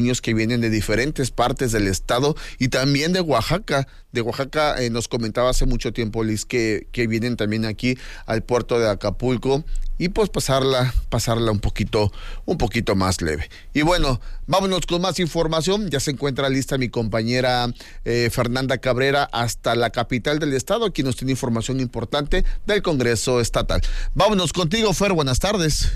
niños que vienen de diferentes partes del estado y también de Oaxaca. De Oaxaca nos comentaba hace mucho tiempo, Liz, que vienen también aquí al puerto de Acapulco y pues pasarla un poquito más leve. Y bueno, vámonos con más información. Ya se encuentra lista mi compañera Fernanda Cabrera hasta la capital del estado, quien nos tiene información importante del Congreso Estatal. Vámonos contigo, Fer, buenas tardes.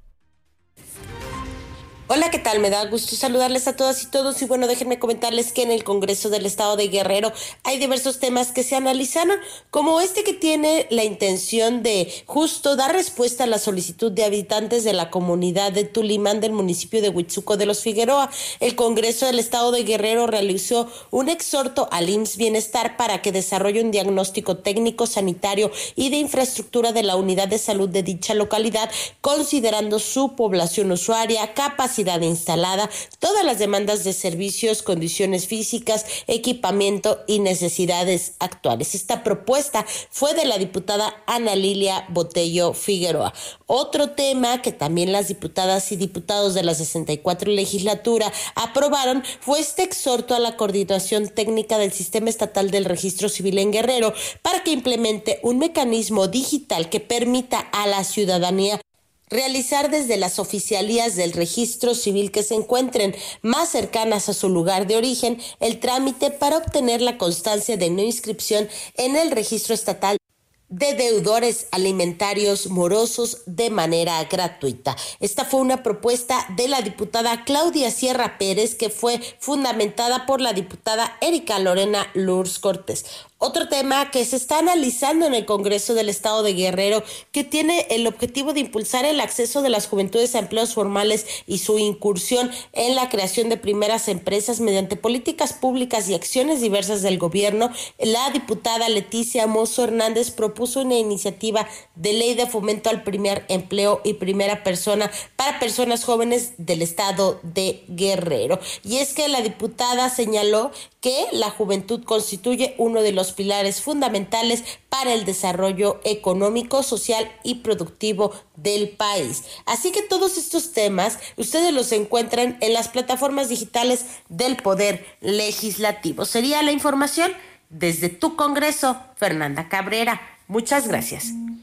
Hola, ¿qué tal? Me da gusto saludarles a todas y todos y bueno, déjenme comentarles que en el Congreso del Estado de Guerrero hay diversos temas que se analizaron, como este que tiene la intención de justo dar respuesta a la solicitud de habitantes de la comunidad de Tulimán del municipio de Huitzuco de los Figueroa. El Congreso del Estado de Guerrero realizó un exhorto al IMSS Bienestar para que desarrolle un diagnóstico técnico, sanitario y de infraestructura de la unidad de salud de dicha localidad, considerando su población usuaria, capacidad instalada, todas las demandas de servicios, condiciones físicas, equipamiento y necesidades actuales. Esta propuesta fue de la diputada Ana Lilia Botello Figueroa. Otro tema que también las diputadas y diputados de la 64 legislatura aprobaron fue este exhorto a la coordinación técnica del Sistema Estatal del Registro Civil en Guerrero para que implemente un mecanismo digital que permita a la ciudadanía realizar desde las oficialías del registro civil que se encuentren más cercanas a su lugar de origen el trámite para obtener la constancia de no inscripción en el registro estatal de deudores alimentarios morosos de manera gratuita. Esta fue una propuesta de la diputada Claudia Sierra Pérez que fue fundamentada por la diputada Erika Lorena Lourdes Cortés. Otro tema que se está analizando en el Congreso del Estado de Guerrero, que tiene el objetivo de impulsar el acceso de las juventudes a empleos formales y su incursión en la creación de primeras empresas mediante políticas públicas y acciones diversas del gobierno. La diputada Leticia Mozo Hernández propuso una iniciativa de ley de fomento al primer empleo y primera persona para personas jóvenes del Estado de Guerrero. Y es que la diputada señaló que la juventud constituye uno de los pilares fundamentales para el desarrollo económico, social y productivo del país. Así que todos estos temas ustedes los encuentran en las plataformas digitales del Poder Legislativo. Sería la información desde tu Congreso, Fernanda Cabrera. Muchas gracias.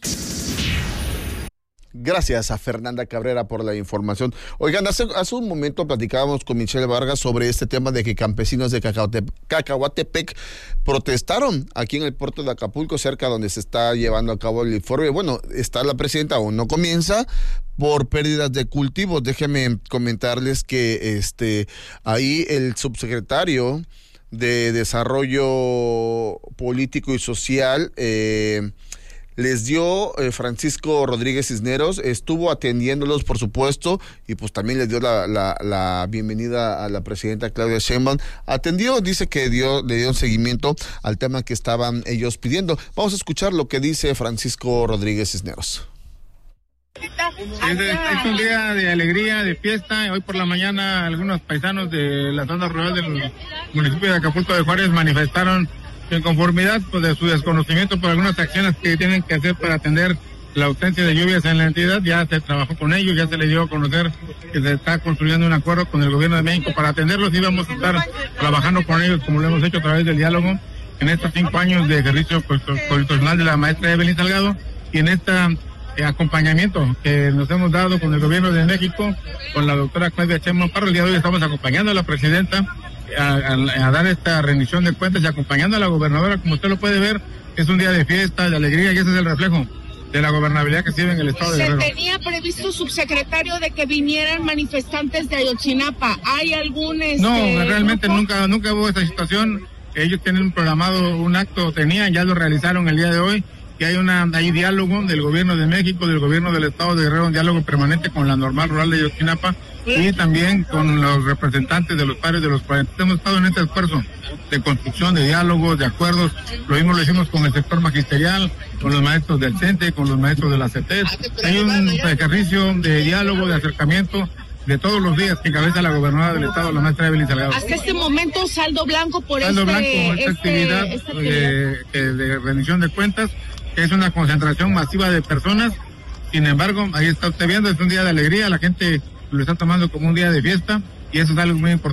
Gracias a Fernanda Cabrera por la información. Oigan, hace un momento platicábamos con Michelle Vargas sobre este tema de que campesinos de Cacahuatepec protestaron aquí en el puerto de Acapulco, cerca donde se está llevando a cabo el informe. Bueno, está la presidenta, aún no comienza, por pérdidas de cultivos. Déjenme comentarles que ahí el subsecretario de Desarrollo Político y Social les dio Francisco Rodríguez Cisneros, estuvo atendiéndolos, por supuesto, y pues también les dio la bienvenida a la presidenta Claudia Sheinbaum. Atendió, dice que le dio seguimiento al tema que estaban ellos pidiendo. Vamos a escuchar lo que dice Francisco Rodríguez Cisneros. Es un día de alegría, de fiesta. Hoy por la mañana algunos paisanos de la zona rural del municipio de Acapulco de Juárez manifestaron en conformidad pues, de su desconocimiento por algunas acciones que tienen que hacer para atender la ausencia de lluvias en la entidad. Ya se trabajó con ellos, ya se les dio a conocer que se está construyendo un acuerdo con el gobierno de México para atenderlos y vamos a estar trabajando con ellos como lo hemos hecho a través del diálogo en estos 5 años de ejercicio constitucional de la maestra Evelyn Salgado y en este acompañamiento que nos hemos dado con el gobierno de México, con la doctora Claudia Sheinbaum Parra. El día de hoy estamos acompañando a la presidenta a dar esta rendición de cuentas y acompañando a la gobernadora. Como usted lo puede ver, es un día de fiesta, de alegría y ese es el reflejo de la gobernabilidad que se vive en el estado de Guerrero. ¿Se tenía previsto, subsecretario, de que vinieran manifestantes de Ayotzinapa? ¿Hay algún No, realmente nunca hubo esta situación. Ellos tienen programado un acto, ya lo realizaron el día de hoy, que hay diálogo del gobierno de México, del gobierno del estado de Guerrero, un diálogo permanente con la normal rural de Ayotzinapa y también con los representantes de los padres de los 40. Hemos estado en este esfuerzo de construcción, de diálogos, de acuerdos. Lo mismo lo hicimos con el sector magisterial, con los maestros del CENTE, con los maestros de la CETES. Hay un ejercicio de diálogo, de acercamiento de todos los días que encabeza la gobernadora del estado, la maestra Evelyn Salgado. Hasta este momento, saldo blanco por esta actividad de rendición de cuentas, que es una concentración masiva de personas. Sin embargo, ahí está usted viendo, es un día de alegría, la gente lo está tomando como un día de fiesta y eso es algo muy importante.